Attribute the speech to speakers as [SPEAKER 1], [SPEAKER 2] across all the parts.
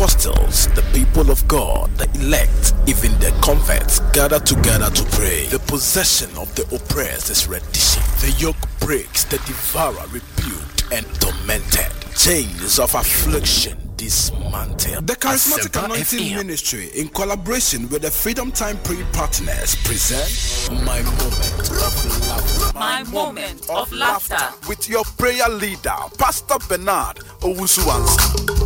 [SPEAKER 1] apostles, the people of God, the elect, even the converts gather together to pray. The possession of the oppressed is reddition. The yoke breaks, the devourer rebuked and tormented. Chains of affliction dismantled. The Charismatic Anointing Ministry, in collaboration with the Freedom Time Prayer Partners, present My Moment of Laughter.
[SPEAKER 2] My Moment of Laughter.
[SPEAKER 1] With your prayer leader, Pastor Bernard Owusu-Ansah.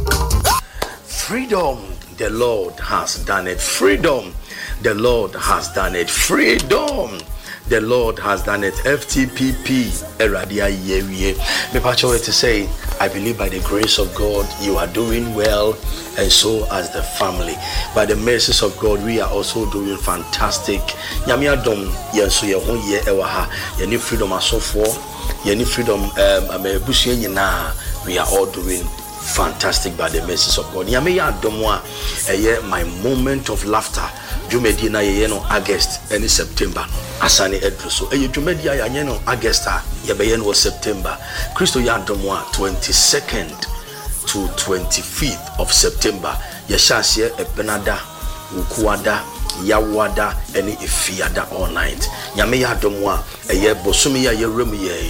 [SPEAKER 3] Freedom, the Lord has done it. Freedom, the Lord has done it. Freedom, the Lord has done it. FTPP, Eradia Yewie. Me pacho to say, I believe by the grace of God, you are doing well, and so as the family. By the mercies of God, we are also doing fantastic. Nyame adom yenso ye ho ye ewaha. Ye ni freedom asofo, ye ni freedom amebusu nyina. We are all doing fantastic by the mercies of God. Nyame ya adomwa eye my moment of laughter. Jumedi na ye no August and September. Asani edruso. Eye jumedi ya ye no August ye be ye no September. Christo ya adomwa 22nd to 25th of September. Ye shasye ebenada, ukuada, yawada, eni ifiada all night. Nyame ya adomwa eye bosumi ya ye remu ye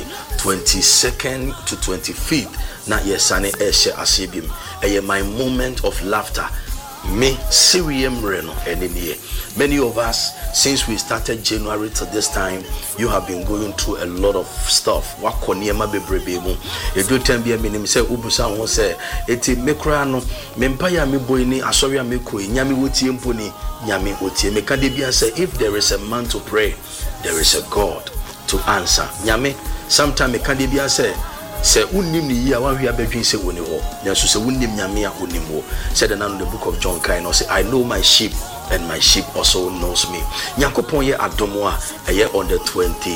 [SPEAKER 3] 22nd to 25th. Na yesane eshe asibim. Eye my moment of laughter. Me Sirium Reno enemy. Many of us, since we started January to this time, you have been going through a lot of stuff. Wakoniema bebrebe. Edu tembia minim say ubusa won say eti mekra no mempaya me boyni asoria mekoi nyame wotie mponi nyame wotie meka de bia say if there is a man to pray, there is a God to answer. Nyame sometime meka de bia say unim ni ya wa hwia bedwin se woni ho nso se unim nyame a onim ho said in the book of John kind say I know my sheep and my sheep also knows me. Yakopon ye adomo a on the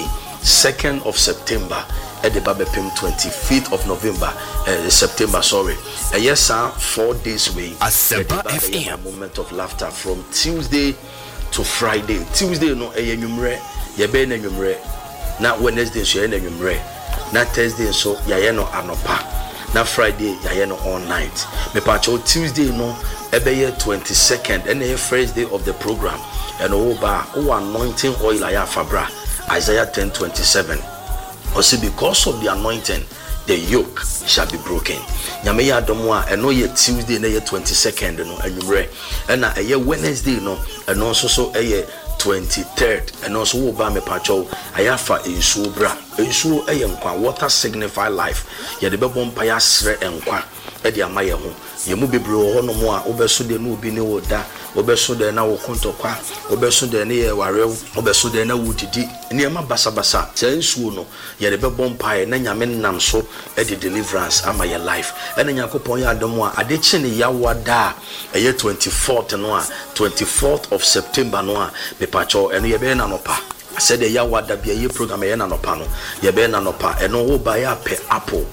[SPEAKER 3] 22nd of September at the Babepim 25th of November September sorry yes 4 days away a moment of laughter from Tuesday to Friday. Tuesday no enyumre ye be na enyumre na Wednesday so ye na enyumre na Thursday so yaye no anopa na Friday yaye no all night. Me pacho Tuesday no ebeye 22nd and the first day of the program and oba anointing oil aya fabra Isaiah 10:27. Also because of the anointing the yoke shall be broken. Nyame ya domo a eno ye Tuesday na ye 22nd no anwumre na eye Wednesday no eno so eye 23rd and also oba me pacho ayafa ensuo bra ensuo eye nkwa water signify life ye de bebo mpa ya sre enkwa e de amaye ho ye mu bebre ho no mo a obeso de no obi ne woda obeso de na wo kontokwa obeso de ne ye warew obeso de na wudidi ne ma basabasa ensuo no ye de bebo mpa ye na nyame nam so e de deliverance ama ye life e na yakopon ya adomo a ade chi ne yawada eye 24th no a 24th of September no a pacho eno ye be na nopa said the yawada bia ye program ye na nopa no ye be na nopa eno wo ba ya pe apple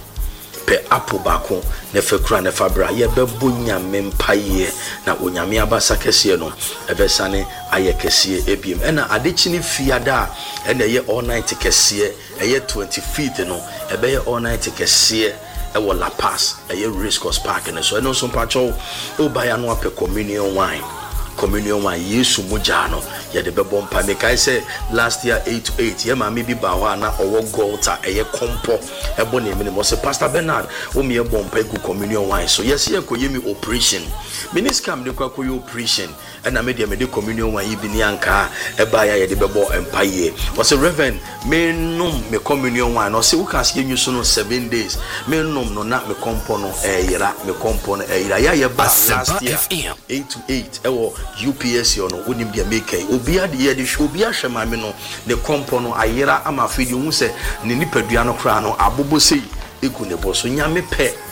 [SPEAKER 3] bako ne fekura ne fabra ye be bonya mempaye na onyame abasa kese no ebesane aye kese ebiem ena adechini fiada ena ye all night kese eye 25th no ebe ye all night kese ewo La Paz eye Race Course Park ne so eno so pacho o ba ya no ape communion wine Yesu mujano ya de bebo mpa me kai say last year 8 to 8 ye ma me bi ba ho na owo golta eye kompo ebo ne me say Pastor Bernard o me ebo mpa ku communion wine so yes ye koye me operation minister am de kwa koye operation na me de communion wine bi ni anka e ba ya de bebo mpa ye was a reverend me nom me communion wine no say we can see you so no 7 days me nom no na me kompo no yira me kompo no yira ya ye ba last year 8 to 8 ewo UPS no wonim dia make obi ade ye de obi ahwe ma me no ne kompo no ayera ama afidi hu se ne nipadua no kra no abobo sei eku ne bo so nyame pe